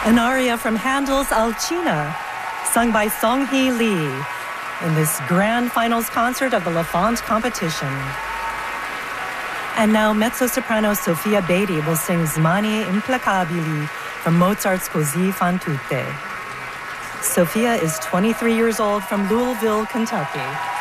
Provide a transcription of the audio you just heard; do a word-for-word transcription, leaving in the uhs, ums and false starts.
An aria from Handel's Alcina, sung by Song-hee Lee in this grand finals concert of the Lafont competition. And now mezzo-soprano Sofia Beatty will sing Smanie implacabili from Mozart's Così fan tutte. Sophia is twenty-three years old from Louisville, Kentucky.